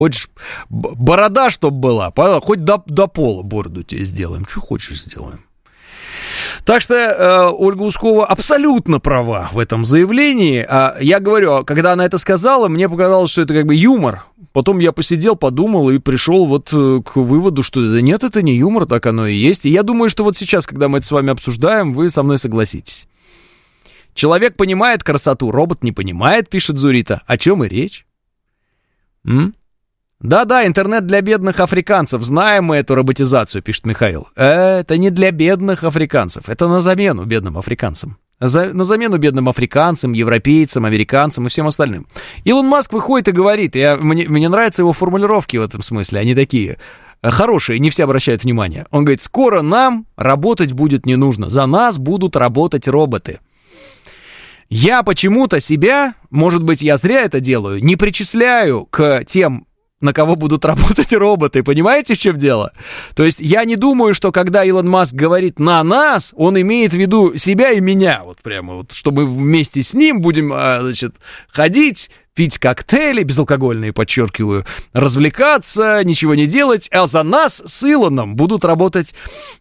Хочешь, борода, чтоб была, хоть до пола бороду тебе сделаем. Что хочешь, сделаем. Так что Ольга Ускова абсолютно права в этом заявлении. Я говорю, когда она это сказала, мне показалось, что это как бы юмор. Потом я посидел, подумал и пришел вот к выводу, что нет, это не юмор, так оно и есть. И я думаю, что вот сейчас, когда мы это с вами обсуждаем, вы со мной согласитесь. Человек понимает красоту, робот не понимает, пишет Зурита. О чем и речь? Да-да, интернет для бедных африканцев. Знаем мы эту роботизацию, пишет Михаил. Это не для бедных африканцев. Это на замену бедным африканцам. На замену бедным африканцам, европейцам, американцам и всем остальным. Илон Маск выходит и говорит, мне нравятся его формулировки в этом смысле, они такие хорошие, не все обращают внимание. Он говорит, скоро нам работать будет не нужно, за нас будут работать роботы. Я почему-то себя, может быть, я зря это делаю, не причисляю к тем, на кого будут работать роботы, понимаете, в чем дело? То есть я не думаю, что когда Илон Маск говорит «на нас», он имеет в виду себя и меня, вот прямо вот, что мы вместе с ним будем, значит, ходить, пить коктейли, безалкогольные, подчеркиваю, развлекаться, ничего не делать, а за нас с Илоном будут работать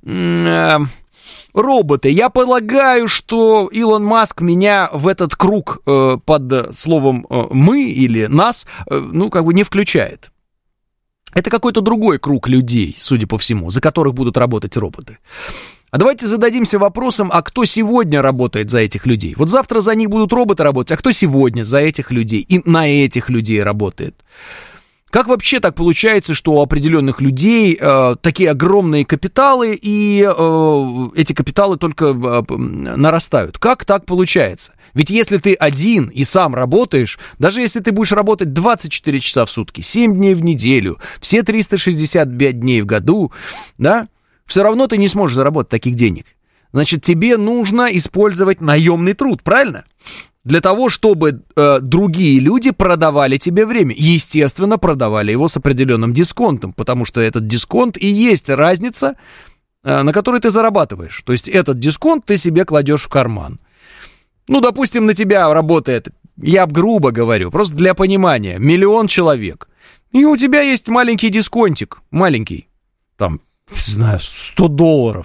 роботы. Я полагаю, что Илон Маск меня в этот круг под словом «мы» или «нас», не включает. Это какой-то другой круг людей, судя по всему, за которых будут работать роботы. А давайте зададимся вопросом, а кто сегодня работает за этих людей? Вот завтра за них будут роботы работать, а кто сегодня за этих людей и на этих людей работает? Как вообще так получается, что у определенных людей такие огромные капиталы, и эти капиталы только нарастают? Как так получается? Ведь если ты один и сам работаешь, даже если ты будешь работать 24 часа в сутки, 7 дней в неделю, все 365 дней в году, да, все равно ты не сможешь заработать таких денег. Значит, тебе нужно использовать наемный труд, правильно? Для того, чтобы другие люди продавали тебе время. Естественно, продавали его с определенным дисконтом, потому что этот дисконт и есть разница, на которой ты зарабатываешь. То есть этот дисконт ты себе кладешь в карман. Ну, допустим, на тебя работает, я грубо говорю, просто для понимания, 1 миллион человек. И у тебя есть маленький дисконтик, маленький, там, не знаю, $100.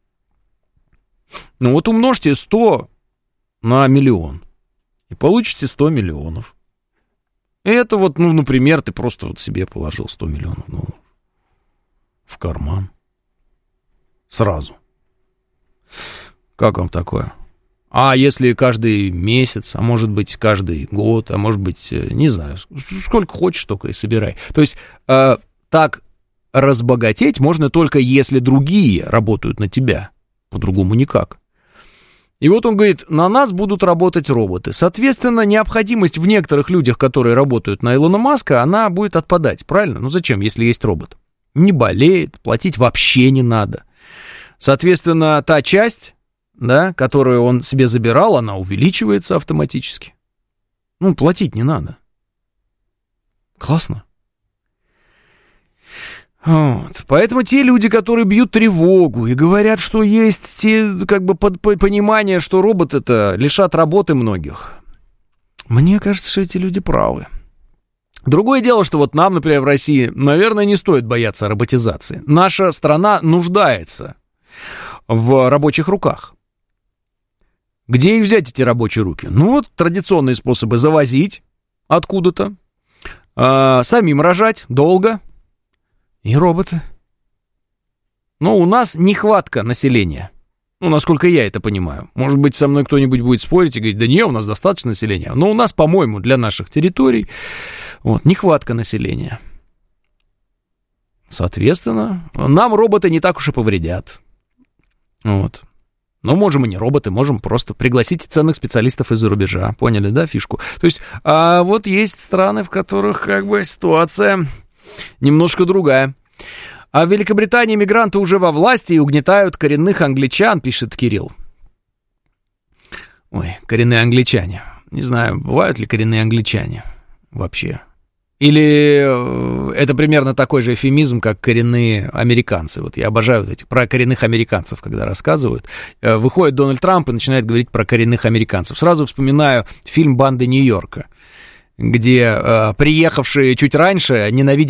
Ну вот умножьте 100 на 1 миллион. И получите 100 миллионов. Это вот, например, ты просто вот себе положил 100 миллионов в карман. Сразу. Как вам такое? А если каждый месяц, а может быть каждый год, а может быть, не знаю, сколько хочешь, только и собирай. То есть так разбогатеть можно только если другие работают на тебя. По-другому никак. И вот он говорит, на нас будут работать роботы. Соответственно, необходимость в некоторых людях, которые работают на Илона Маска, она будет отпадать, правильно? Ну зачем, если есть робот? Не болеет, платить вообще не надо. Соответственно, та часть, да, которую он себе забирал, она увеличивается автоматически. Платить не надо. Классно. Вот. Поэтому те люди, которые бьют тревогу и говорят, что есть те, понимание, что робот это лишат работы многих, мне кажется, что эти люди правы. Другое дело, что вот нам, например, в России, наверное, не стоит бояться роботизации. Наша страна нуждается в рабочих руках. Где их взять, эти рабочие руки? Традиционные способы: завозить откуда-то, самим рожать долго. И роботы. Но у нас нехватка населения. Насколько я это понимаю. Может быть, со мной кто-нибудь будет спорить и говорить, да не, у нас достаточно населения. Но у нас, по-моему, для наших территорий нехватка населения. Соответственно, нам роботы не так уж и повредят. Вот. Но можем и не роботы, можем просто пригласить ценных специалистов из-за рубежа. Поняли, да, фишку? То есть, вот есть страны, в которых ситуация немножко другая. А в Великобритании мигранты уже во власти и угнетают коренных англичан, пишет Кирилл. Ой, коренные англичане. Не знаю, бывают ли коренные англичане вообще. Или это примерно такой же эвфемизм, как коренные американцы. Вот я обожаю про коренных американцев, когда рассказывают. Выходит Дональд Трамп и начинает говорить про коренных американцев. Сразу вспоминаю фильм «Банды Нью-Йорка», где приехавшие чуть раньше ненавидят